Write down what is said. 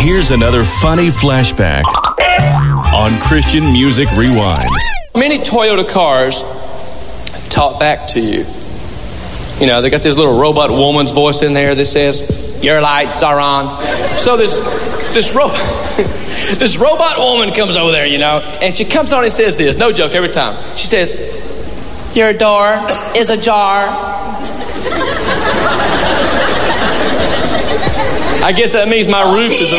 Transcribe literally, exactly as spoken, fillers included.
Here's another funny flashback on Christian Music Rewind. Many Toyota cars talk back to you. You know, they got this little robot woman's voice in there that says, "Your lights are on." So this this ro- this robot woman comes over there, you know, and she comes on and says this, no joke, every time. She says, "Your door is ajar." I guess that means my roof is